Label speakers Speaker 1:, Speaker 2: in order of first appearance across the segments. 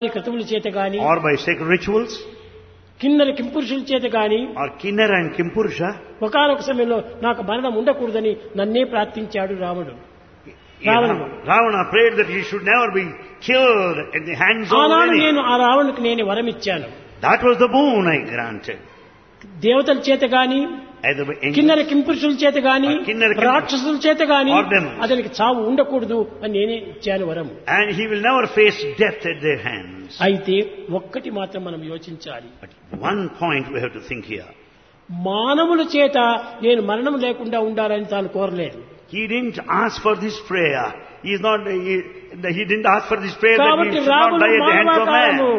Speaker 1: క్రతువుల చేత గాని
Speaker 2: or by sacred rituals,
Speaker 1: కిన్నర కింపురుషుల చేత గాని
Speaker 2: or Kinnara and Kimpurusha.
Speaker 1: ఒకానొక సమయంలో నాకు మరణం ఉండకూడదని నన్నే ప్రార్థించాడు రాముడు.
Speaker 2: Ravana prayed that he should never be killed at the hands of
Speaker 1: ఆనాడు
Speaker 2: any.
Speaker 1: నేను ఆ రావణునికి నేను వరం ఇచ్చాను.
Speaker 2: That was the boon I granted.
Speaker 1: దేవతల చేత గాని
Speaker 2: Either by angels,
Speaker 1: కిన్నర కింపురుషుల చేత గాని
Speaker 2: or కిన్నర కింపురుషుల
Speaker 1: రాక్షసుల చేత గాని
Speaker 2: or demons.
Speaker 1: అతనికి చావు ఉండకూడదు అని నేనే ఇచ్చాను వరం.
Speaker 2: and he will never face death at their hands.
Speaker 1: అయితే ఒక్కటి మాత్రం మనం యోచించాలి.
Speaker 2: But one point we have to think here.
Speaker 1: మానవుల చేత నేను మరణం లేకుండా ఉండాలని తాను కోరలేదు.
Speaker 2: He didn't ask for this prayer. He didn't ask for this prayer that he
Speaker 1: కాబట్టి
Speaker 2: should not
Speaker 1: రాముడు
Speaker 2: die at the hands of
Speaker 1: మానవాకారము,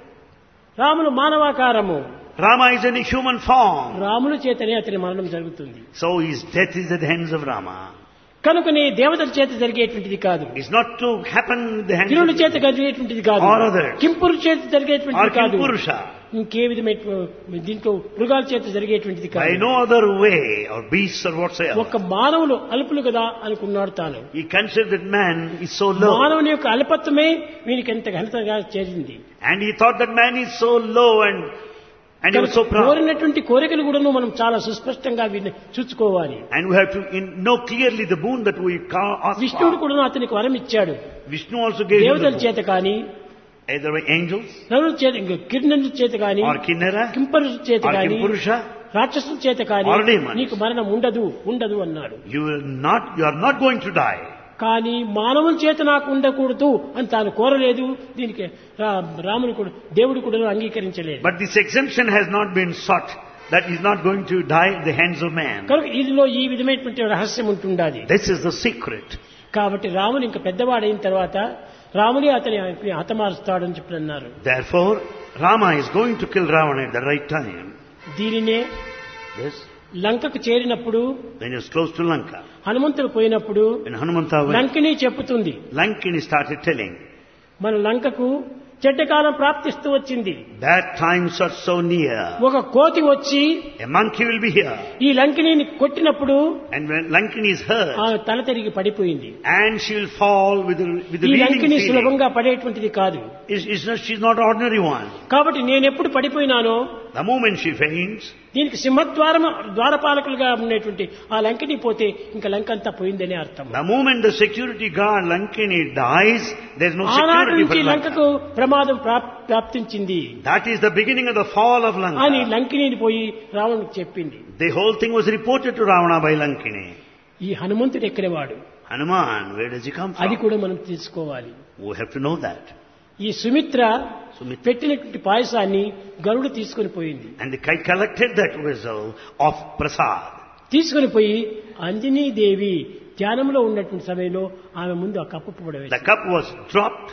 Speaker 2: man.
Speaker 1: రాముడు మానవాకారము.
Speaker 2: Rama is in a human form.
Speaker 1: రాముల చేతనే అతని మరణం జరుగుతుంది.
Speaker 2: So his death is at the hands of Rama.
Speaker 1: కనుకనే దేవతల చేత జరిగేటువంటిది కాదు,
Speaker 2: It's not to happen at the hands
Speaker 1: కిరుల
Speaker 2: of
Speaker 1: చేత జరిగేటువంటిది కాదు,
Speaker 2: or others.
Speaker 1: కింపురు చేత
Speaker 2: or
Speaker 1: జరిగేటువంటిది కాదు,
Speaker 2: Kimpurusha.
Speaker 1: ఇంకే విధమైన దీంట్లో మృగాల చేత జరిగేటువంటిది
Speaker 2: By
Speaker 1: కాదు.
Speaker 2: no other way, or beasts or whatsoever.
Speaker 1: ఒక్క మానవులు అల్పులు కదా అనుకున్నాడు తాను.
Speaker 2: He considered that man is so low.
Speaker 1: మానవుని యొక్క అల్పత్వమే వీనికి ఎంత ఘనతగా చేరింది.
Speaker 2: And he thought that man is so low and he was so proud.
Speaker 1: కోరినటువంటి కోరికలు కూడా మనం చాలా సుస్పష్టంగా చూసుకోవాలి.
Speaker 2: And we have to know clearly the boon that we ask
Speaker 1: విష్ణుడు
Speaker 2: for.
Speaker 1: కూడా అతనికి వరం ఇచ్చాడు.
Speaker 2: Vishnu also gave him
Speaker 1: దేవతల
Speaker 2: the
Speaker 1: చేత
Speaker 2: boon.
Speaker 1: కానీ
Speaker 2: Either by angels,
Speaker 1: నరుల చేత కిరణుల చేత కానీ
Speaker 2: or Kinnara,
Speaker 1: కింపరుల చేత
Speaker 2: or
Speaker 1: కానీ
Speaker 2: Kimpurusha.
Speaker 1: రాక్షసుల చేత కానీ
Speaker 2: or demons.
Speaker 1: నీకు మరణం ఉండదు ఉండదు అన్నాడు.
Speaker 2: You are not going to die.
Speaker 1: కానీ మానవుల చేత నాకు ఉండకూడదు అని తాను కోరలేదు. దీనికి రాముడు కూడా దేవుడు కూడా అంగీకరించలేదు.
Speaker 2: But this exemption has not been sought. That is not going to die at the hands of man.
Speaker 1: కనుక ఇదిలో ఈ విధమైనటువంటి రహస్యం ఉంటుండాలి.
Speaker 2: This is the secret.
Speaker 1: కాబట్టి రాముడు ఇంకా పెద్దవాడైన తర్వాత రాముడే అతని హతమారుస్తాడని చెప్పి అన్నారు.
Speaker 2: Therefore, Rama is going to kill Ravana at the right time.
Speaker 1: దీనినే
Speaker 2: Yes.
Speaker 1: లంకకు చేరినప్పుడు
Speaker 2: When he was close to Lanka,
Speaker 1: హనుమంతుడు పోయినప్పుడు
Speaker 2: when Hanumanta went,
Speaker 1: Lankini చెప్పుతుంది,
Speaker 2: Lankini started telling,
Speaker 1: మన లంకకు చెడ్డకాలం ప్రాప్తిస్తూ వచ్చింది.
Speaker 2: that times are so near.
Speaker 1: ఒక కోతి వచ్చి
Speaker 2: A monkey will be here.
Speaker 1: ఈ లంకిని కొట్టినప్పుడు
Speaker 2: And when Lankini is hurt,
Speaker 1: ఆమె తల తిరిగి పడిపోయింది.
Speaker 2: and she will fall with the
Speaker 1: ఈ
Speaker 2: bleeding
Speaker 1: లంకిని
Speaker 2: feeling.
Speaker 1: సులభంగా పడేటువంటిది కాదు.
Speaker 2: She's not ordinary one.
Speaker 1: కాబట్టి నేను ఎప్పుడు పడిపోయినానో
Speaker 2: The moment she faints,
Speaker 1: దీనికి ద్వారపాలకులుగా ఉండేటువంటి ఆ లంకిని పోతే ఇంకా లంక అంతా పోయిందనే అర్థం.
Speaker 2: the moment the security guard Lankini dies, there's no
Speaker 1: ఆనాటి
Speaker 2: security
Speaker 1: నుంచి
Speaker 2: for Lanka.
Speaker 1: లంకకు ప్రమాదం ప్రాప్తించింది
Speaker 2: That is the beginning of the fall of
Speaker 1: అని
Speaker 2: Lanka.
Speaker 1: లంకిని పోయి రావణుడికి చెప్పింది.
Speaker 2: The whole thing was reported to Ravana by Lankini.
Speaker 1: ఈ హనుమంతుడు ఎక్కడవాడు,
Speaker 2: Hanuman, where does he come
Speaker 1: అది
Speaker 2: from?
Speaker 1: కూడా మనం తెలుసుకోవాలి.
Speaker 2: We have to know that.
Speaker 1: ఈ సుమిత్ర
Speaker 2: Sumitra.
Speaker 1: పెట్టినటువంటి పాయసాన్ని గరుడు తీసుకొని పోయింది.
Speaker 2: And the kite collected that vessel of prasad.
Speaker 1: తీసుకొని పోయి అంజనీదేవి ధ్యానంలో ఉన్నటువంటి సమయంలో ఆమె ముందు ఆ cup పడవేసి
Speaker 2: The cup was dropped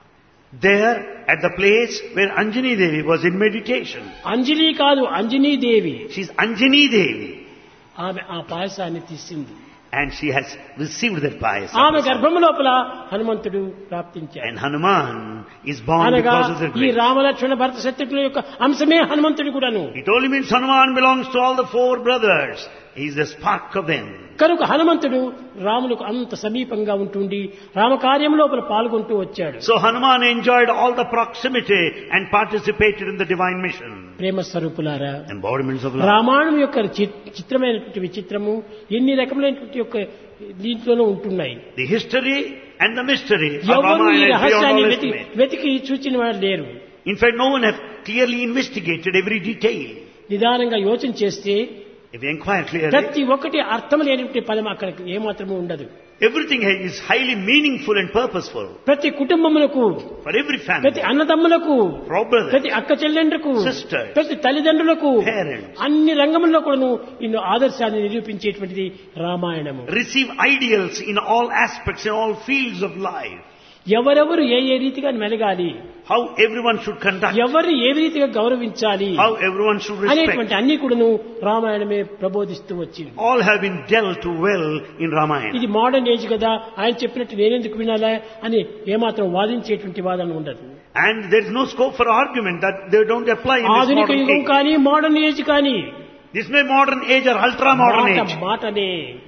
Speaker 2: there at the place where Anjani Devi was in meditation.
Speaker 1: అంజలి కాదు అంజనీదేవి
Speaker 2: She's Anjani Devi.
Speaker 1: ఆమె ఆ పాయసాన్ని తీసింది.
Speaker 2: And she has received that payasam.
Speaker 1: ఆమె గర్భం లోపల హనుమంతుడు ప్రాప్తించాడు.
Speaker 2: And Hanuman is born
Speaker 1: అనగా
Speaker 2: because of the
Speaker 1: ఈ
Speaker 2: grace.
Speaker 1: రామలక్ష్మణ భరత శత్రుఘ్నుల యొక్క అంశమే హనుమంతుడు కూడాను.
Speaker 2: It only means Hanuman belongs to all the four brothers. He is the spark of them.
Speaker 1: కనుక హనుమంతుడు రాములకు అంత సమీపంగా ఉంటుండి రామకార్యం లోపల పాల్గొంటూ వచ్చాడు.
Speaker 2: So Hanuman enjoyed all the proximity and participated in the divine mission.
Speaker 1: ప్రేమ స్వరూపులారా,
Speaker 2: Embodiments of love.
Speaker 1: రామాయణం యొక్క చిత్రమైనటువంటి విచిత్రము ఎన్ని రకములైనటువంటి యొక్క దీంట్లోనూ ఉంటున్నాయి.
Speaker 2: The history and the mystery of
Speaker 1: ఎవరు ఈ
Speaker 2: Ramayana is beyond
Speaker 1: రహస్యాన్ని
Speaker 2: all estimate.
Speaker 1: వెతికి చూచిన వారు లేరు.
Speaker 2: In fact, no one has clearly investigated every detail.
Speaker 1: నిదానంగా యోచన చేస్తే
Speaker 2: If you inquire clearly,
Speaker 1: ప్రతి ఒక్కటి అర్థం లేనటువంటి పదం అక్కడ ఏమాత్రము ఉండదు.
Speaker 2: everything is highly meaningful and purposeful
Speaker 1: ప్రతి కుటుంబములకు,
Speaker 2: for every family,
Speaker 1: ప్రతి అన్నదమ్ములకు,
Speaker 2: for all brothers,
Speaker 1: ప్రతి అక్క చెల్లెండ్రకు,
Speaker 2: sisters,
Speaker 1: ప్రతి తల్లిదండ్రులకు,
Speaker 2: parents.
Speaker 1: అన్ని రంగముల్లో కూడాను ఇన్ని ఆదర్శాన్ని నిరూపించేటువంటిది రామాయణము.
Speaker 2: receive ideals in all aspects, in all fields of life.
Speaker 1: ఎవరెవరు ఏ రీతిగా మెలగాలి,
Speaker 2: How everyone should conduct,
Speaker 1: ఎవరు ఏ రీతిగా గౌరవించాలి
Speaker 2: how everyone should respect.
Speaker 1: అనేటువంటి అన్ని కూడాను రామాయణమే ప్రబోధిస్తూ వచ్చింది.
Speaker 2: All have been dealt well in Ramayana.
Speaker 1: ఇది మోడర్న్ ఏజ్ కదా, ఆయన చెప్పినట్టు నేనెందుకు వినాలా అని ఏమాత్రం వాదించేటువంటి వాదన ఉండదు.
Speaker 2: And there is no scope for argument that they don't apply in this
Speaker 1: ఆధునిక
Speaker 2: modern
Speaker 1: యుగం
Speaker 2: age.
Speaker 1: కానీ మోడర్న్ ఏజ్ కానీ
Speaker 2: This may modern age or ultra modern age.
Speaker 1: మాటనే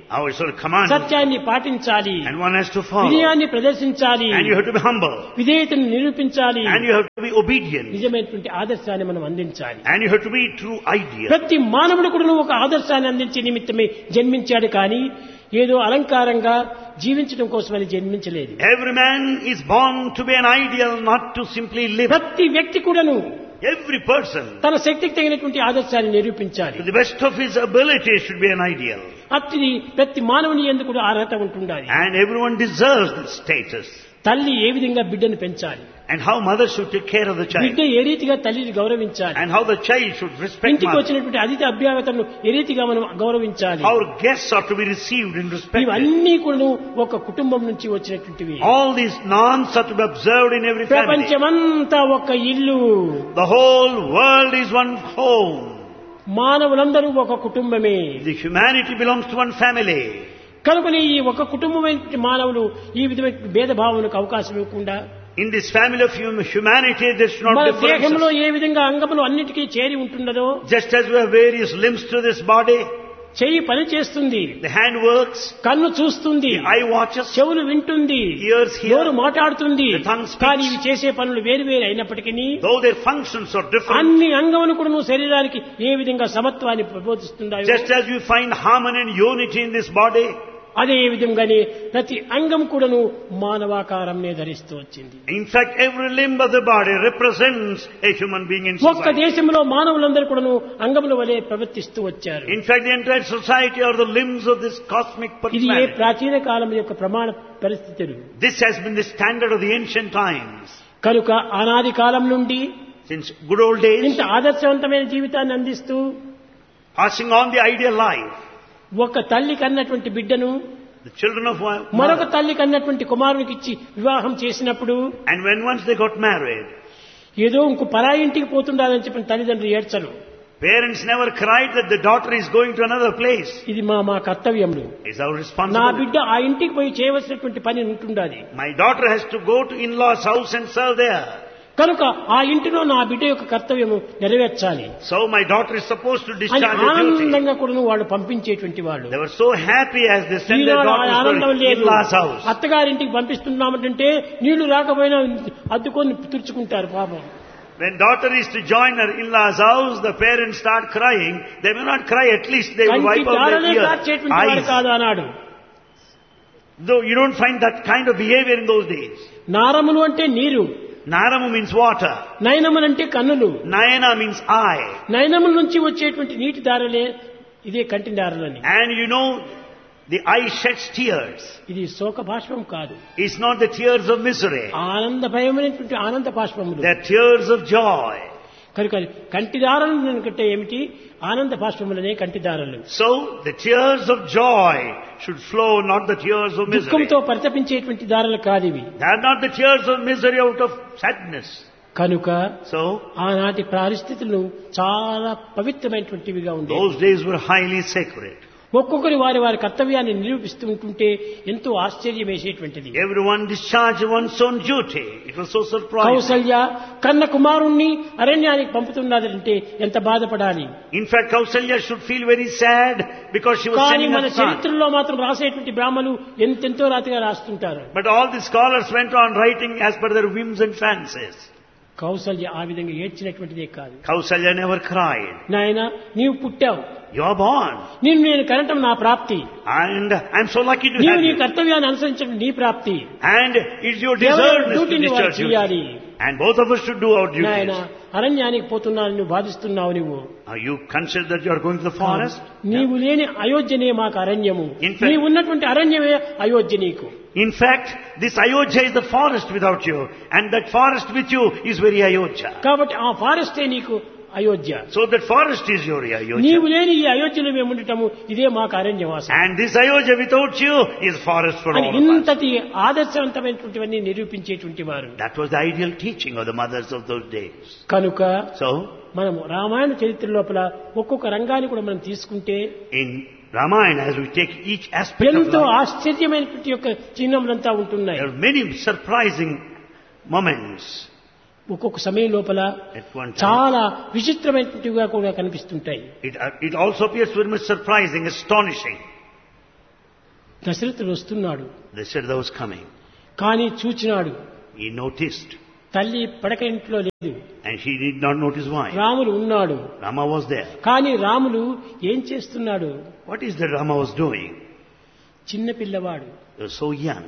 Speaker 2: Our sort of command.
Speaker 1: సత్యాన్ని పాటించాలి,
Speaker 2: And one has to follow.
Speaker 1: వినయాన్ని ప్రదర్శించాలి,
Speaker 2: And you have to be humble.
Speaker 1: విధేయతను నిరూపించాలి,
Speaker 2: And you have to be obedient.
Speaker 1: నిజమైనటువంటి ఆదర్శాన్ని మనం అందించాలి.
Speaker 2: And you have to be true ideal.
Speaker 1: ప్రతి మానవుడు కూడా ఒక ఆదర్శాన్ని అందించే నిమిత్తమే జన్మించాడు కానీ ఏదో అలంకారంగా జీవించడం కోసమని జన్మించలేదు.
Speaker 2: Every man is born to be an ideal, not to simply live.
Speaker 1: ప్రతి వ్యక్తి కూడాను
Speaker 2: Every person,
Speaker 1: తన శక్తికి తగినటువంటి ఆదర్శాన్ని నిరూపించాలి.
Speaker 2: to the best of his ability, should be an ideal.
Speaker 1: అట్టి ప్రతి మానవుని యందు కూడా అర్హత ఉంటుండాలి.
Speaker 2: And everyone deserves this status.
Speaker 1: తల్లి ఏ విధంగా బిడ్డను పెంచాలి,
Speaker 2: And how mother should take care of the
Speaker 1: బిడ్డ
Speaker 2: child.
Speaker 1: ఏ రీతిగా తల్లిని గౌరవించాలి,
Speaker 2: And how the child should respect
Speaker 1: ఇంటికి
Speaker 2: mother.
Speaker 1: వచ్చినటువంటి అతిథి అభ్యాగతను ఏ రీతిగా మనం గౌరవించాలి.
Speaker 2: How guests are to be received and respected.
Speaker 1: ఇవన్నీ కూడా ఒక కుటుంబం నుంచి వచ్చినటువంటివి.
Speaker 2: All these norms are to be observed in every family.
Speaker 1: ప్రపంచమంతా ఒక ఇల్లు,
Speaker 2: The whole world is one home.
Speaker 1: మానవులందరూ ఒక కుటుంబమే.
Speaker 2: The humanity belongs to one family.
Speaker 1: కనుకనే ఈ ఒక కుటుంబమైన మానవులు ఈ విధమైన భేదభావనకు అవకాశం ఇవ్వకుండా
Speaker 2: In this family of humanity, there should not
Speaker 1: మన
Speaker 2: be
Speaker 1: దేహంలో
Speaker 2: differences.
Speaker 1: ఏ విధంగా అంగములు అన్నిటికీ చేరి ఉంటున్నదో,
Speaker 2: Just as we have various limbs to this body,
Speaker 1: చెయ్యి పని చేస్తుంది,
Speaker 2: the hand works,
Speaker 1: కన్ను చూస్తుంది,
Speaker 2: the eye watches,
Speaker 1: చెవులు వింటుంది,
Speaker 2: ears hear,
Speaker 1: నోరు మాట్లాడుతుంది.
Speaker 2: the tongue speaks.
Speaker 1: కానీ ఇవి చేసే పనులు వేరు వేరు అయినప్పటికీ
Speaker 2: though their functions are different.
Speaker 1: అన్ని అంగములు కూడా నువ్వు శరీరానికి ఏ విధంగా సమత్వాన్ని ప్రబోధిస్తున్నాయో,
Speaker 2: Just as you find harmony and unity in this body,
Speaker 1: అదే విధంగానే ప్రతి అంగం కూడాను మానవాకారంనే ధరిస్తూ వచ్చింది.
Speaker 2: in fact, every limb of the body represents a human being in
Speaker 1: ఒక్క
Speaker 2: society.
Speaker 1: దేశంలో మానవులందరూ కూడాను అంగముల వలె ప్రవర్తిస్తూ వచ్చారు.
Speaker 2: In fact, the entire society are the limbs of this cosmic
Speaker 1: ఇది ఏ
Speaker 2: personality.
Speaker 1: ప్రాచీన కాలం యొక్క ప్రమాణ పరిస్థితులు.
Speaker 2: This has been the standard of the ancient times.
Speaker 1: కనుక ఆనాది కాలం నుండి
Speaker 2: Since good old days,
Speaker 1: ఇంత ఆదర్శవంతమైన జీవితాన్ని అందిస్తూ
Speaker 2: passing on the ideal life,
Speaker 1: ఒక తల్లి కన్నటువంటి బిడ్డను
Speaker 2: the children of one
Speaker 1: మరొక
Speaker 2: mother.
Speaker 1: తల్లి కన్నటువంటి కుమారునికి ఇచ్చి వివాహం చేసినప్పుడు
Speaker 2: And when once they got married,
Speaker 1: ఏదో ఇంకో పరాయి ఇంటికి పోతుండాలని చెప్పిన తల్లిదండ్రులు ఏడ్చరు.
Speaker 2: parents never cried that the daughter is going to another place.
Speaker 1: ఇది మా కర్తవ్యములు.
Speaker 2: It's our
Speaker 1: నా
Speaker 2: responsibility.
Speaker 1: బిడ్డ ఆ ఇంటికి పోయి చేయవలసినటువంటి పని ఉంటుండాలి.
Speaker 2: My daughter has to go to in-laws' house and serve there.
Speaker 1: కనుక ఆ ఇంటిలో నా బిడ్డ యొక్క కర్తవ్యము నెరవేర్చాలి
Speaker 2: So my daughter is supposed to
Speaker 1: అని
Speaker 2: discharge her duty.
Speaker 1: ఆనందంగా కూడా వాళ్ళు పంపించేటువంటి వాళ్ళు.
Speaker 2: They were so happy as they sent their
Speaker 1: ఈనాడు ఆ
Speaker 2: daughters
Speaker 1: ఆనందం
Speaker 2: to
Speaker 1: లేదు.
Speaker 2: in-laws' house.
Speaker 1: అత్తగారింటికి పంపిస్తున్నామంటే నీళ్లు రాకపోయినా అద్దుకొని తుడుచుకుంటారు పాపం.
Speaker 2: When daughter is to join her in-laws' house, the parents start crying. They may not cry, at least they will
Speaker 1: కంటి
Speaker 2: wipe out
Speaker 1: దారనే
Speaker 2: their
Speaker 1: కార్చేటువంటి వాడు
Speaker 2: eyes.
Speaker 1: కాదు అన్నాడు.
Speaker 2: Though you don't find that kind of behavior in those days.
Speaker 1: నారములు అంటే నీరు,
Speaker 2: Naramu means water.
Speaker 1: నయనములంటే కన్నులు,
Speaker 2: Nayana means eye.
Speaker 1: నయనముల నుంచి వచ్చేటువంటి నీటి దారలే ఇదే కంటి దారలని.
Speaker 2: And you know, the eye sheds tears.
Speaker 1: ఇది శోక బాష్పం కాదు,
Speaker 2: It's not the tears of misery.
Speaker 1: ఆనందభయమైనటువంటి ఆనంద బాష్పములు.
Speaker 2: They're tears of joy.
Speaker 1: కనుక కంటి దారలు అంటే ఏమిటి? ఆనంద బాష్పములనే కంటి దారలు.
Speaker 2: So, the tears of joy should flow, not the tears of misery.
Speaker 1: దుఃఖంతో పరితపించేటువంటి దారలు కాదివి.
Speaker 2: They're not the tears of misery out of sadness.
Speaker 1: కనుక
Speaker 2: So,
Speaker 1: ఆనాటి పరిస్థితులు చాలా పవిత్రమైనటువంటివిగా ఉండేవి.
Speaker 2: those days were highly sacred.
Speaker 1: ఒక్కొక్కరి వారి వారి కర్తవ్యాన్ని నిరూపిస్తూ ఉంటుంటే ఎంతో ఆశ్చర్యం వేసేటువంటిది.
Speaker 2: Everyone discharged one's own duty. It was so surprising.
Speaker 1: Kaushalya కన్న కుమారుణ్ణి అరణ్యానికి పంపుతున్నదంటే ఎంత బాధపడాలి.
Speaker 2: In fact, Kausalya should feel very sad because she was
Speaker 1: కానీ
Speaker 2: sending
Speaker 1: మన
Speaker 2: her son.
Speaker 1: చరిత్రలో మాత్రం రాసేటువంటి బ్రాహ్మలు ఎంతెంతో రాతిగా రాస్తుంటారు.
Speaker 2: But all the scholars went on writing as per their whims and fancies.
Speaker 1: Kaushalya ఆ విధంగా ఏడ్చినటువంటిదే కాదు.
Speaker 2: Kausalya never cried.
Speaker 1: నాయన నీవు పుట్టావు,
Speaker 2: You are born.
Speaker 1: నేను కనటం నా ప్రాప్తి,
Speaker 2: And I'm so lucky to
Speaker 1: నీవు
Speaker 2: have
Speaker 1: నీ
Speaker 2: you.
Speaker 1: కర్తవ్యాన్ని అనుసరించడం నీ ప్రాప్తి.
Speaker 2: And it's your
Speaker 1: ఎవరి
Speaker 2: deservedness to
Speaker 1: డ్యూటీని వారు
Speaker 2: discharge duty.
Speaker 1: చేయాలి.
Speaker 2: And both of us should do our
Speaker 1: నాయన
Speaker 2: duties.
Speaker 1: అరణ్యానికి పోతున్నాను నువ్వు బాధిస్తున్నావు నువ్వు.
Speaker 2: You consider that you are going to the forest?
Speaker 1: నీవు లేని అయోధ్యనే మాకు అరణ్యము,
Speaker 2: In fact-
Speaker 1: నీవు ఉన్నటువంటి అరణ్యమే అయోధ్య నీకు.
Speaker 2: In fact, this Ayodhya is the forest without you. And that forest with you is very Ayodhya.
Speaker 1: కాబట్టి ఆ ఫారెస్టే నీకు Ayodhya.
Speaker 2: So that forest is your Ayodhya.
Speaker 1: నీవు లేని ఈ అయోధ్యలో మేము ఉండటము ఇదే మాకు అరణ్యవాసం
Speaker 2: And this Ayodhya without you is forest for
Speaker 1: అని
Speaker 2: all of us.
Speaker 1: ఇంతటి ఆదర్శవంతమైనటువంటివన్నీ నిరూపించేటువంటి వారు.
Speaker 2: That was the ideal teaching of the mothers of those days.
Speaker 1: కనుక
Speaker 2: So,
Speaker 1: మనము రామాయణ చరిత్ర లోపల ఒక్కొక్క రంగాన్ని కూడా మనం తీసుకుంటే
Speaker 2: in Ramayana, as we take each aspect of
Speaker 1: ఎంతో
Speaker 2: life,
Speaker 1: ఆశ్చర్యమైనటువంటి యొక్క చిహ్నములంతా ఉంటున్నాయి.
Speaker 2: there are many surprising moments
Speaker 1: ఒక్కొక్క సమయం లోపల
Speaker 2: at one time.
Speaker 1: చాలా విచిత్రమైనటువంటివిగా కూడా కనిపిస్తుంటాయి.
Speaker 2: It also appears very much surprising, astonishing.
Speaker 1: దశరథుడు వస్తున్నాడు.
Speaker 2: Dasharatha was coming.
Speaker 1: కానీ చూచినాడు,
Speaker 2: He noticed.
Speaker 1: తల్లి పడక ఇంట్లో లేదు,
Speaker 2: And he did not notice why.
Speaker 1: Ramulu ఉన్నాడు.
Speaker 2: Rama was there.
Speaker 1: కానీ రాములు ఏం చేస్తున్నాడు?
Speaker 2: What is that Rama was doing?
Speaker 1: చిన్న పిల్లవాడు,
Speaker 2: He was so young.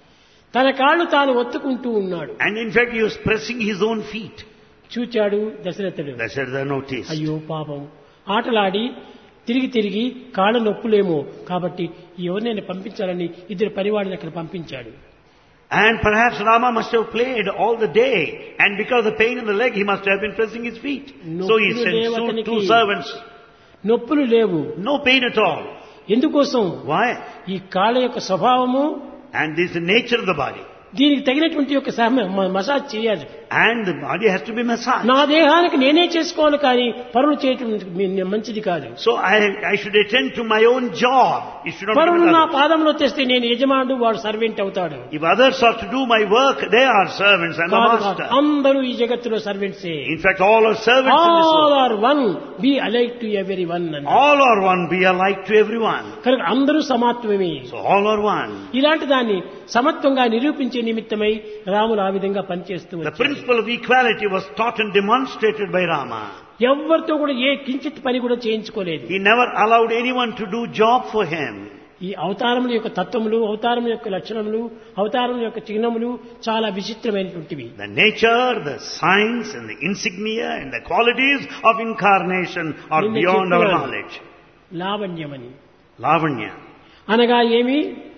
Speaker 1: తన కాళ్ళు తాను ఒత్తుకుంటూ ఉన్నాడు.
Speaker 2: And in fact, he was pressing his own feet.
Speaker 1: చూచాడు దశరథుడు.
Speaker 2: Dasharatha noticed.
Speaker 1: అయ్యో పాపం, ఆటలాడి తిరిగి తిరిగి కాళ్ళ నొప్పులేమో, కాబట్టి ఎవరినైనా పంపించాలని ఇద్దరు పనివాడిని అక్కడ పంపించాడు.
Speaker 2: And perhaps Rama must have played all the day, and because of the pain in the leg, he must have been pressing his feet. So he sent two servants.
Speaker 1: నొప్పులు లేవు,
Speaker 2: No pain at all.
Speaker 1: ఎందుకోసం?
Speaker 2: Why?
Speaker 1: ఈ కాళ్ళ యొక్క స్వభావము,
Speaker 2: And this is the nature of the body.
Speaker 1: దీనికి తగినటువంటి యొక్క మసాజ్ చేయాలి.
Speaker 2: And the body has to be massaged.
Speaker 1: నా దేహానికి నేనే చేసుకోవాలి, కానీ పరులు చేయటం మంచిది కాదు.
Speaker 2: So I should attend to my own job. It should not be
Speaker 1: పరులు
Speaker 2: with
Speaker 1: నా
Speaker 2: others.
Speaker 1: పాదంలో తెస్తే నేను యజమానుడు, వాడు సర్వెంట్ అవుతాడు.
Speaker 2: If others are to do my work, they are servants and the master.
Speaker 1: అందరూ ఈ జగత్తులో సర్వెంట్సే.
Speaker 2: In fact, all are servants in this
Speaker 1: all
Speaker 2: world.
Speaker 1: Are one, B alike to every one.
Speaker 2: All are one, be alike to everyone.
Speaker 1: కనుక అందరూ సమాత్వమే.
Speaker 2: So all are one.
Speaker 1: ఇలాంటి దాన్ని సమత్వంగా నిరూపించే నిమిత్తమై రాములు ఆ విధంగా పనిచేస్తూ
Speaker 2: The
Speaker 1: వచ్చారు.
Speaker 2: principle of equality was taught and demonstrated by Rama.
Speaker 1: ఎవరితో కూడా ఏ కించిత్ పని కూడా చేయించుకోలేదు.
Speaker 2: He never allowed anyone to do job for him.
Speaker 1: ఈ అవతారముల యొక్క తత్వములు, అవతారముల యొక్క లక్షణములు, అవతారముల యొక్క చిహ్నములు చాలా విచిత్రమైనటువంటివి.
Speaker 2: The nature, the signs and the insignia and the qualities of incarnation are
Speaker 1: నిన్న
Speaker 2: beyond our
Speaker 1: చెప్పినాను,
Speaker 2: knowledge.
Speaker 1: లావణ్యమని
Speaker 2: Lavanya.
Speaker 1: అనగా ఏమి?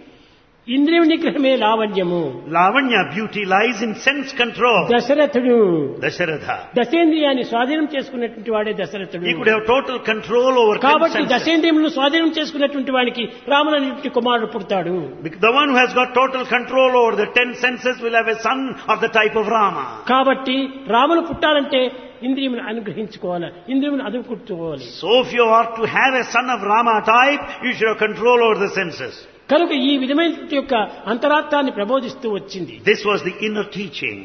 Speaker 1: ఇంద్రియ నిగ్రహమే లావణ్యము.
Speaker 2: Lavanya, beauty lies in sense control.
Speaker 1: దశరథుడు
Speaker 2: Dasharatha.
Speaker 1: దశేంద్రియాన్ని స్వాధీనం చేసుకున్నటువంటి వాడే దశరథుడు.
Speaker 2: He could have total control over 10
Speaker 1: కాబట్టి
Speaker 2: senses.
Speaker 1: దశేంద్రియములను స్వాధీనం చేసుకున్నటువంటి వాడికి రాముడు అనేటువంటి కుమారుడు పుడతాడు.
Speaker 2: The one who has got total control over the 10 senses will have a son of the type of Rama.
Speaker 1: కాబట్టి రాముడు పుట్టాలంటే ఇంద్రియములను అనుగ్రహించుకోవాలి, ఇంద్రియములను అదుపుకోవాలి.
Speaker 2: So if you are to have a son of Rama type, you should have control over the senses.
Speaker 1: కనుక ఈ విధమైనటువంటి యొక్క అంతరార్థాన్ని ప్రబోధిస్తూ వచ్చింది.
Speaker 2: This was the inner teaching.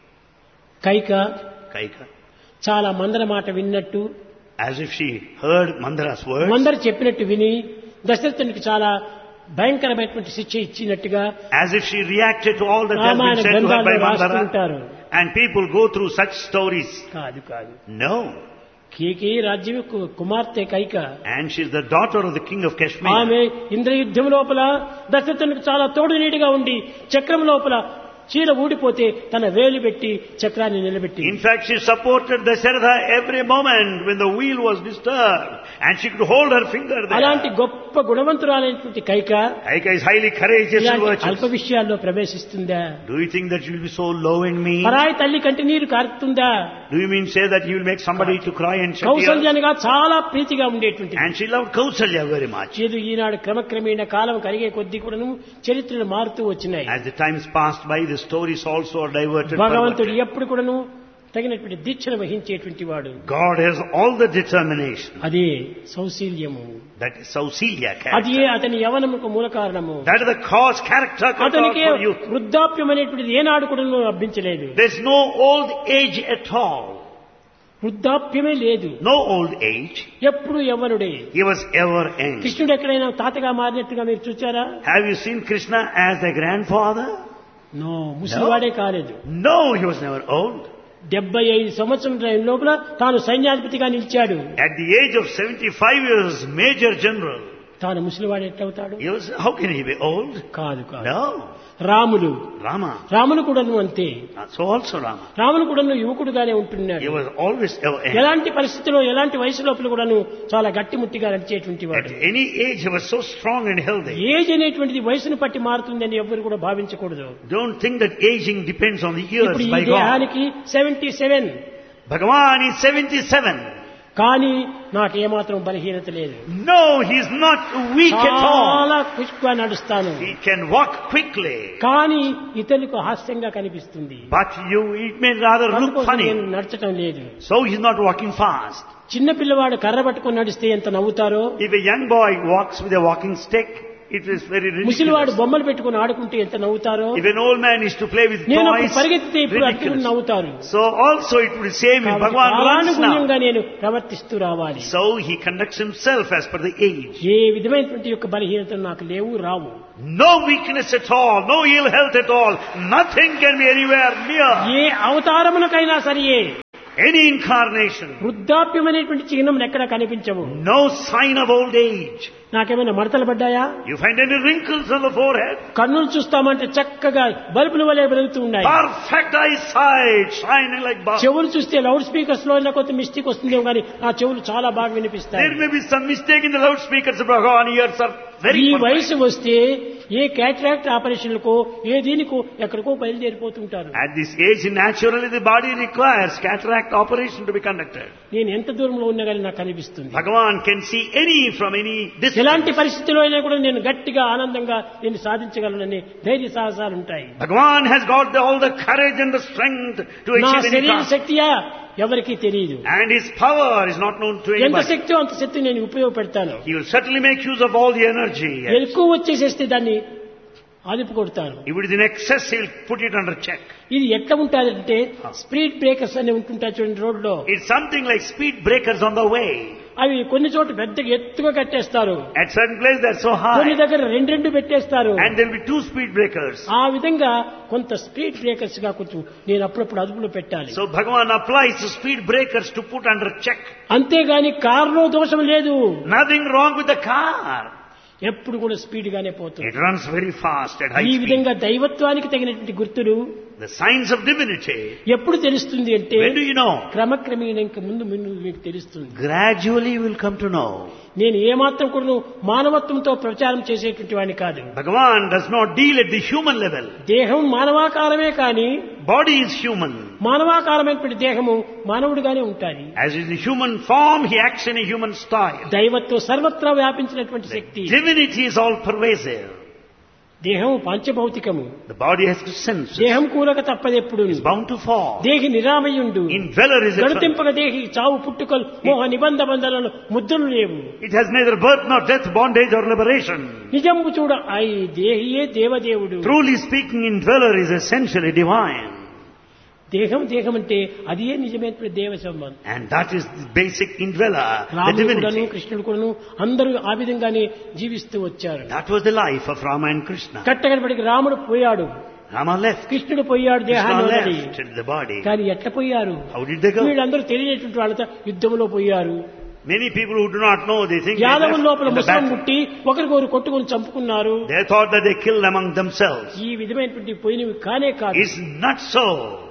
Speaker 1: Kaika
Speaker 2: Kaika,
Speaker 1: చాలా మందర మాట విన్నట్టు,
Speaker 2: as if she heard Mandara's words,
Speaker 1: మందర చెప్పినట్టు విని దశరథునికి చాలా భయంకరమైనటువంటి శిక్ష ఇచ్చినట్టుగా
Speaker 2: as if she reacted to all that has
Speaker 1: Ramayana
Speaker 2: been said to her by
Speaker 1: గ్రంథాల్లో
Speaker 2: Mandara.
Speaker 1: రాస్తుంటారు.
Speaker 2: And people go through such stories.
Speaker 1: కాదు కాదు,
Speaker 2: No.
Speaker 1: కేకే రాజ్యం కుమార్తె Kaika.
Speaker 2: And she's the daughter of the king of Kashmir.
Speaker 1: ఆమె ఇంద్రయుద్ధం లోపల దశరథునికి చాలా తోడు నీడిగా ఉండి చక్రం లోపల చీర ఊడిపోతే తన వేలు పెట్టి చక్రాన్ని నిలబెట్టి,
Speaker 2: In fact, she supported Dasharatha every moment when the wheel was disturbed. And she could hold her finger
Speaker 1: అలాంటి
Speaker 2: there.
Speaker 1: గొప్ప గుణవంతురాలైనటువంటి Kaika
Speaker 2: Kaika is highly courageous and
Speaker 1: ఇలాంటి
Speaker 2: virtuous.
Speaker 1: అల్ప విషయాల్లో ప్రవేశిస్తుందా?
Speaker 2: Do you think that she will be so low and mean?
Speaker 1: పరాయి తల్లి కంటి నీరు కారుతుందా?
Speaker 2: Do you mean say that you will make somebody to cry and shed tears?
Speaker 1: కౌసల్యానిగా చాలా ప్రీతిగా ఉండేటువంటి
Speaker 2: And she loved Kausalya very much.
Speaker 1: ఏదో ఈనాడు క్రమక్రమేణ కాలం కరిగే కొద్దీ కూడాను చరిత్రలు మారుతూ వచ్చినాయి.
Speaker 2: As the times passed by, the stories also are diverted.
Speaker 1: భగవంతుడు
Speaker 2: perverted.
Speaker 1: ఎప్పుడు కూడాను తగినటువంటి దీక్షను వహించేటువంటి వాడు.
Speaker 2: God has all the determination.
Speaker 1: అదే సౌశీల్యము,
Speaker 2: That is Sausilya
Speaker 1: అదే
Speaker 2: character.
Speaker 1: అతని యవనముకు మూల కారణము.
Speaker 2: That is the cause, character
Speaker 1: అతనికి
Speaker 2: for youth.
Speaker 1: వృద్ధాప్యం అనేటువంటిది ఏనాడు కూడా లభించలేదు.
Speaker 2: There is no old age at all.
Speaker 1: వృద్ధాప్యమే లేదు,
Speaker 2: No old age.
Speaker 1: ఎప్పుడు యవ్వనుడే.
Speaker 2: He was ever young.
Speaker 1: కృష్ణుడు ఎక్కడైనా తాతగా మారినట్టుగా మీరు చూచారా?
Speaker 2: Have you seen Krishna as a grandfather?
Speaker 1: No, ముసలివాడే కాలేదు.
Speaker 2: No, he was never old.
Speaker 1: 75 సంవత్సరం లోపల తాను సైన్యాధిపతిగా నిలిచాడు.
Speaker 2: At the age of 75 years, Major General.
Speaker 1: తాను ముసలివాడు ఎట్లవుతాడు?
Speaker 2: He was, how can he be old?
Speaker 1: కాదు కాదు.
Speaker 2: No.
Speaker 1: రాములు
Speaker 2: Rama.
Speaker 1: రాములు కూడాను అంతే.
Speaker 2: So also Rama.
Speaker 1: రాములు కూడాను యువకుడుగానే ఉంటున్నాడు.
Speaker 2: He was always ever young.
Speaker 1: ఎలాంటి పరిస్థితిలో ఎలాంటి వయసు లోపల కూడాను చాలా గట్టిముట్టిగా నడిచేటువంటి
Speaker 2: At
Speaker 1: వాడు.
Speaker 2: any age, he was so strong and healthy.
Speaker 1: Age అనేటువంటిది వయసును పట్టి మారుతుందని ఎవ్వరు కూడా భావించకూడదు.
Speaker 2: Don't think that aging depends on the years
Speaker 1: ఇప్పుడు ఈ
Speaker 2: by God.
Speaker 1: దేహానికి 77,
Speaker 2: Bhagavan is 77.
Speaker 1: కానీ నాకు ఏమాత్రం బలహీనత లేదు.
Speaker 2: No, he is not weak at all.
Speaker 1: చాలా క్విక్గా నడుస్తాను,
Speaker 2: He can walk quickly.
Speaker 1: కానీ ఇతరులకు హాస్యంగా కనిపిస్తుంది.
Speaker 2: But it may rather look
Speaker 1: అందుకోసం
Speaker 2: funny.
Speaker 1: నేను నడచటం లేదు.
Speaker 2: So he is not walking fast.
Speaker 1: చిన్న పిల్లవాడు కర్ర పట్టుకొని నడిస్తే ఎంత నవ్వుతారో,
Speaker 2: If a young boy walks with a walking stick, it is very
Speaker 1: ముసలివాడు
Speaker 2: ridiculous.
Speaker 1: బొమ్మలు పెట్టుకుని ఆడుకుంటే ఎంత నవ్వుతారో,
Speaker 2: If an old man is to play with
Speaker 1: నేను
Speaker 2: toys,
Speaker 1: అప్పుడు పరిగెత్తితే ఇప్పుడు అట్టుకుని
Speaker 2: ridiculous.
Speaker 1: నవ్వుతారు.
Speaker 2: So also it would say me, Bhagavan runs now.
Speaker 1: కాలానుగుణ్యంగా నేను ప్రవర్తిస్తూ రావాలి.
Speaker 2: So he conducts himself as per the age.
Speaker 1: ఏ విధమైనటువంటి యొక్క బలహీనతలు నాకు లేవు, రావు.
Speaker 2: No weakness at all, no ill health at all. Nothing can be anywhere near.
Speaker 1: A అవతారమునకైనా సరియే
Speaker 2: Any incarnation.
Speaker 1: వృద్ధాప్యం అనేటువంటి చిహ్నం ఎక్కడ కనిపించవు.
Speaker 2: No sign of old age.
Speaker 1: నాకేమైనా మడతలు పడ్డాయా?
Speaker 2: You find any wrinkles on the forehead?
Speaker 1: కన్నులు చూస్తామంటే చక్కగా బల్బుల వలె వెలుగుతూ ఉన్నాయి.
Speaker 2: Perfect eyesight, shining like bulbs.
Speaker 1: చెవులు చూస్తే లౌడ్ స్పీకర్స్ లో కొంత మిస్టేక్ వస్తుందేమో కానీ ఆ చెవులు చాలా బాగా వినిపిస్తాయి.
Speaker 2: There may be some mistake in the loudspeakers of Bhagavan. Ears are very
Speaker 1: ఈ
Speaker 2: perfect.
Speaker 1: వయసు వస్తే ఏ క్యాటరాక్ట్ ఆపరేషన్లకో ఏ దీనికో ఎక్కడికో బయలుదేరిపోతుంటారు.
Speaker 2: At this age, naturally the body requires cataract operation to be conducted.
Speaker 1: నేను ఎంత దూరంలో ఉన్నా కానీ నాకు అనిపిస్తుంది.
Speaker 2: Bhagavan can see any from any distance.
Speaker 1: ఎలాంటి పరిస్థితిలో అయినా కూడా నేను గట్టిగా ఆనందంగా నేను సాధించగలనని ధైర్య సాహసాలు ఉంటాయి.
Speaker 2: Bhagavan has got all the courage and the strength to
Speaker 1: నా
Speaker 2: achieve any
Speaker 1: శరీర
Speaker 2: task.
Speaker 1: శక్తియా ఎవరికీ తెలియదు.
Speaker 2: And his power is not known to
Speaker 1: ఎంత
Speaker 2: anybody.
Speaker 1: శక్తి అంత శక్తి నేను ఉపయోగపెడతాను.
Speaker 2: He will certainly make use of all the energy.
Speaker 1: ఎక్కువ వచ్చేసేస్తే దాన్ని అదుపు కొడతాను.
Speaker 2: If it is in excess, he will put it under check.
Speaker 1: ఇది ఎట్లా ఉంటుందంటే స్పీడ్ బ్రేకర్స్ అని ఉంటుంటాయి చూడండి రోడ్లో.
Speaker 2: It's something like speed breakers on the way.
Speaker 1: అవి కొన్ని చోట పెద్దగా ఎత్తుగా కట్టేస్తారు,
Speaker 2: At certain places they're so
Speaker 1: కొన్ని
Speaker 2: high.
Speaker 1: దగ్గర రెండు పెట్టేస్తారు.
Speaker 2: And there will be two speed breakers.
Speaker 1: ఆ విధంగా కొంత స్పీడ్ బ్రేకర్స్ గా కొంచెం నేను అప్పుడప్పుడు అదుపులో పెట్టాలి.
Speaker 2: So Bhagavan applies the speed breakers to put under check.
Speaker 1: అంతేగాని కారులో దోషం లేదు.
Speaker 2: Nothing wrong with the car.
Speaker 1: ఎప్పుడు కూడా స్పీడ్ గానే పోతుంది.
Speaker 2: It runs very fast at high
Speaker 1: ఈ
Speaker 2: speed.
Speaker 1: విధంగా దైవత్వానికి తగినటువంటి గుర్తులు
Speaker 2: The signs of divinity.
Speaker 1: ఎప్పుడు తెలుస్తుంది అంటే
Speaker 2: When do you know?
Speaker 1: క్రమక్రమేణా ఇంక ముందు ముందు మీకు తెలుస్తుంది.
Speaker 2: Gradually you will come to know.
Speaker 1: నేను ఏమాత్రం కూడా మానవత్వంతో ప్రచారం చేసేటువంటి వాడిని కాదు.
Speaker 2: Bhagavan does not deal at the human level.
Speaker 1: దేహం మానవాకారమే కానీ
Speaker 2: Body is human.
Speaker 1: మానవాకారమైనటువంటి దేహము మానవుడిగానే ఉంటాయి.
Speaker 2: As is the human form, he acts in a human style.
Speaker 1: దైవత్వం సర్వత్రా వ్యాపించినటువంటి శక్తి.
Speaker 2: Divinity is all pervasive.
Speaker 1: దేహం పంచభౌతికము.
Speaker 2: The body has senses.
Speaker 1: దేహం కూలక తప్పదెప్పుడు.
Speaker 2: Is bound to fall.
Speaker 1: దేహి నిరామయుండు.
Speaker 2: Indweller is eternal.
Speaker 1: గడుతింపక దేహి చావు పుట్టుకలు మోహ నిబంధ బంధాలను ముద్రలు లేవు.
Speaker 2: It has neither birth nor death, bondage or liberation.
Speaker 1: నిజంబు చూడ ఐ దేహియే దేవదేవుడు.
Speaker 2: Truly speaking, indweller is essentially divine.
Speaker 1: దేహం దేహం అంటే అది నిజమైన దేవ సంబంధం.
Speaker 2: And that is the basic indweller, the
Speaker 1: రాముడు కూడాను
Speaker 2: divinity.
Speaker 1: కృష్ణుడు కూడాను అందరూ ఆ విధంగానే జీవిస్తూ వచ్చారు.
Speaker 2: That was the life of Rama and Krishna.
Speaker 1: కట్టగడపడికి రాముడు పోయాడు,
Speaker 2: Rama left.
Speaker 1: కృష్ణుడు పోయాడు
Speaker 2: Krishna
Speaker 1: దేహాన్ని.
Speaker 2: left the body.
Speaker 1: కానీ ఎట్లా పోయారు?
Speaker 2: How did they go?
Speaker 1: వీళ్ళందరూ తెలియనటువంటి వాళ్ళతో యుద్ధంలో పోయారు.
Speaker 2: Many people who do not know, they think they
Speaker 1: యాదవుల
Speaker 2: left
Speaker 1: లోపల
Speaker 2: in the
Speaker 1: ముసలం
Speaker 2: battle.
Speaker 1: పుట్టి ఒకరికొకరు కొట్టుకొని చంపుకున్నారు.
Speaker 2: They thought that they killed among themselves.
Speaker 1: ఈ విధమైనటువంటి పోయినవి కానే కాదు.
Speaker 2: It's not so.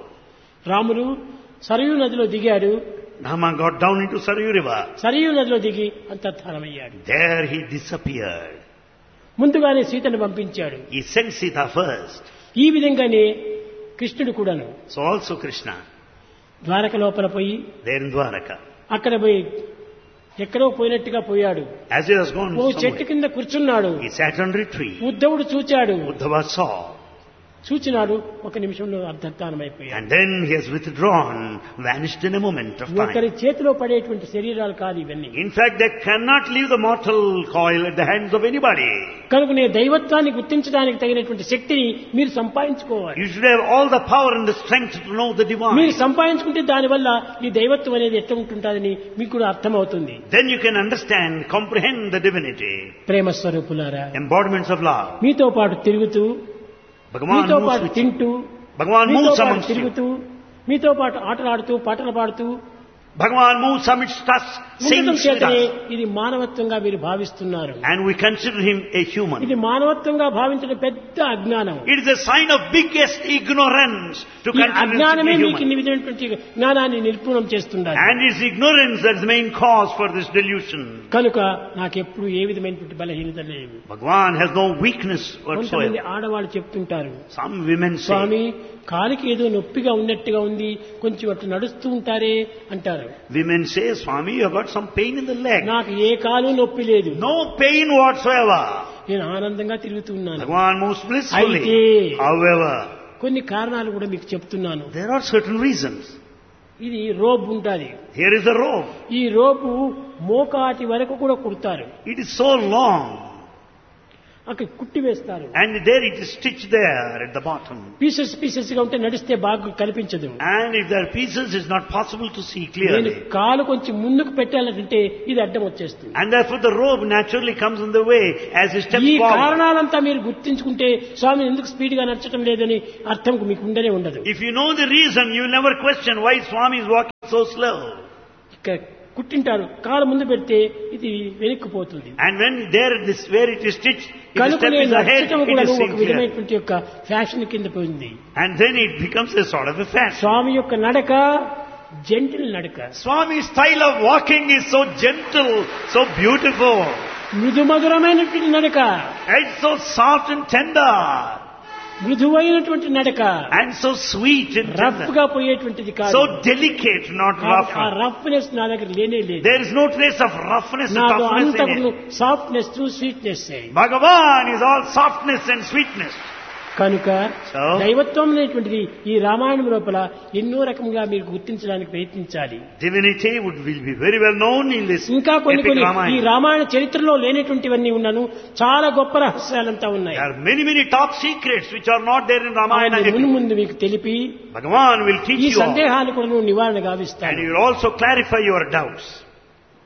Speaker 1: రాముడు సరయూ నదిలో దిగాడు.
Speaker 2: Rama got down into Sarayu river.
Speaker 1: Sarayu నదిలో దిగి అంతర్ధానమయ్యాడు.
Speaker 2: There he disappeared.
Speaker 1: ముందుగానే సీతను పంపించాడు.
Speaker 2: He sent Sita first.
Speaker 1: ఈ విధంగానే కృష్ణుడు కూడాను
Speaker 2: So also Krishna,
Speaker 1: ద్వారక లోపల పోయి
Speaker 2: there in Dwaraka.
Speaker 1: అక్కడ పోయి ఎక్కడో పోయినట్టుగా పోయాడు.
Speaker 2: As he was gone
Speaker 1: ఓ చెట్టు
Speaker 2: somewhere,
Speaker 1: కింద కూర్చున్నాడు.
Speaker 2: he sat under a tree.
Speaker 1: ఉద్ధవుడు చూచాడు.
Speaker 2: Uddhava saw.
Speaker 1: చూచినాడు, ఒక నిమిషంలో అర్ధస్థానమైపోయాడు.
Speaker 2: And then he has withdrawn, vanished in a moment of
Speaker 1: ఒకరి
Speaker 2: time.
Speaker 1: చేతిలో పడేటువంటి శరీరాలు కాదు ఇవన్నీ.
Speaker 2: In fact, they cannot leave the mortal coil at the hands of anybody.
Speaker 1: కనుక నేను దైవత్వాన్ని గుర్తించడానికి తగినటువంటి శక్తిని మీరు సంపాదించుకోవాలి.
Speaker 2: You should have all the power and the strength to know the divine.
Speaker 1: మీరు సంపాదించుకుంటే దానివల్ల ఈ దైవత్వం అనేది ఎట్లా ఉంటుందని మీకు కూడా అర్థమవుతుంది.
Speaker 2: Then you can understand, comprehend the divinity.
Speaker 1: ప్రేమ స్వరూపులారా,
Speaker 2: Embodiments of love.
Speaker 1: మీతో పాటు తిరుగుతూ,
Speaker 2: Bhagavan
Speaker 1: మీతో
Speaker 2: moves
Speaker 1: పాటు
Speaker 2: with you.
Speaker 1: తింటూ,
Speaker 2: Bhagavan
Speaker 1: మీతో
Speaker 2: moves
Speaker 1: పాటు
Speaker 2: amongst you.
Speaker 1: తిరుగుతూ, మీతో పాటు ఆటలాడుతూ పాటలు పాడుతూ
Speaker 2: Bhagavan moves amidst us,
Speaker 1: ఉండటం
Speaker 2: sings with
Speaker 1: చేతనే
Speaker 2: us.
Speaker 1: ఇది మానవత్వంగా మీరు భావిస్తున్నారు.
Speaker 2: And we consider him a human.
Speaker 1: ఇది మానవత్వంగా భావించడం పెద్ద అజ్ఞానం.
Speaker 2: It is a sign of biggest ignorance to
Speaker 1: ఈ
Speaker 2: consider him to
Speaker 1: అజ్ఞానమే
Speaker 2: be
Speaker 1: మీకు ఇన్ని
Speaker 2: human.
Speaker 1: విధమైనటువంటి జ్ఞానాన్ని నిరూపణం చేస్తున్నారు.
Speaker 2: And it's ignorance that's the main cause for this delusion.
Speaker 1: కనుక నాకెప్పుడు ఏ విధమైనటువంటి బలహీనత లేదు.
Speaker 2: Bhagavan has no weakness
Speaker 1: కొంతమంది
Speaker 2: whatsoever.
Speaker 1: ఆడవాళ్ళు చెప్తుంటారు,
Speaker 2: Some women say,
Speaker 1: స్వామి కాలికి ఏదో నొప్పిగా ఉన్నట్టుగా ఉంది, కొంచెం అట్లా నడుస్తూ ఉంటారే అంటారు.
Speaker 2: women say, Swami, you have got some pain in the leg.
Speaker 1: నాకు ఏ కాలు నొప్పి లేదు,
Speaker 2: No pain whatsoever.
Speaker 1: నేను ఆనందంగా తిరుగుతున్నాను.
Speaker 2: Bhagavan moves blissfully.
Speaker 1: అయితే
Speaker 2: However,
Speaker 1: కొన్ని కారణాలు కూడా మీకు చెప్తున్నాను.
Speaker 2: there are certain reasons.
Speaker 1: ఇది రోబ్ ఉంటుంది.
Speaker 2: Here is the rope.
Speaker 1: ఈ రోపు మోకాటి వరకు కూడా కుడతారు.
Speaker 2: It is so long.
Speaker 1: అక్కడ కుట్టి వేస్తారు.
Speaker 2: And there it is stitched there at the bottom.
Speaker 1: Pieces గా ఉంటే నడిస్తే బాగా కనిపించదు.
Speaker 2: And if there are pieces, it's not possible to see
Speaker 1: నేను
Speaker 2: clearly.
Speaker 1: కాలు కొంచెం ముందుకు పెట్టాలంటే ఇది అడ్డం వచ్చేస్తుంది.
Speaker 2: And therefore the robe naturally comes in the way as he steps
Speaker 1: ఈ
Speaker 2: forward.
Speaker 1: కారణాలంతా మీరు గుర్తించుకుంటే స్వామి ఎందుకు స్పీడ్ గా నడచడం లేదని అర్థం మీకు ఉండనే ఉండదు.
Speaker 2: If you know the reason, you will never question why Swami is walking so slow.
Speaker 1: ఇక్కడ కుట్టింటారు, కాలు ముందు పెడితే ఇది వెనక్కిపోతుంది.
Speaker 2: And when there this where it is stitched, if the
Speaker 1: కనుక
Speaker 2: step is ahead,
Speaker 1: నడచడం
Speaker 2: it
Speaker 1: కూడా
Speaker 2: is
Speaker 1: ఒక
Speaker 2: seen clear.
Speaker 1: విధమైనటువంటి యొక్క ఫ్యాషన్ కింద పోయింది.
Speaker 2: And then it becomes a sort of a fashion.
Speaker 1: స్వామి యొక్క నడక జెంటిల్ నడక.
Speaker 2: Swami's style of walking is so gentle, so beautiful.
Speaker 1: మృదుమధురమైనటువంటి నడక,
Speaker 2: It's so soft and tender.
Speaker 1: మృదువైనటువంటి నడక,
Speaker 2: And so sweet and
Speaker 1: rough
Speaker 2: tender.
Speaker 1: గా పోయేటువంటిది కాదు.
Speaker 2: So delicate, not rough.
Speaker 1: ఆ roughness నా దగ్గర లేనే లేదు.
Speaker 2: There is no trace of roughness and
Speaker 1: నాకు
Speaker 2: toughness in
Speaker 1: అంతకు
Speaker 2: it.
Speaker 1: Softness sweetness.
Speaker 2: Bhagavan is all softness and sweetness.
Speaker 1: కనుక
Speaker 2: So?
Speaker 1: దైవత్వం అనేటువంటిది ఈ రామాయణం లోపల ఎన్నో రకంగా మీరు గుర్తించడానికి ప్రయత్నించాలి.
Speaker 2: Divinity will be very well known in this
Speaker 1: ఇంకా కొన్ని
Speaker 2: epic
Speaker 1: ఈ
Speaker 2: Ramayana.
Speaker 1: రామాయణ చరిత్రలో లేనటువంటివన్నీ ఉన్నాను, చాలా గొప్ప రహస్యాలంతా ఉన్నాయి.
Speaker 2: There are many top secrets which are not there in Ramayana
Speaker 1: అవన్నీ
Speaker 2: epic.
Speaker 1: ముందు మీకు తెలిపి
Speaker 2: Bhagavan will teach
Speaker 1: ఈ
Speaker 2: you all.
Speaker 1: సందేహాలు కూడా నువ్వు నివారణ
Speaker 2: And
Speaker 1: గావిస్తాను.
Speaker 2: he will also clarify your doubts.